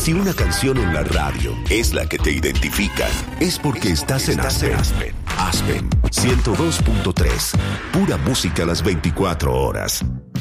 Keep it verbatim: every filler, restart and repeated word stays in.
Si una canción en la radio es la que te identifica, es porque estás en Aspen. Aspen, Aspen ciento dos punto tres. Pura música a las veinticuatro horas.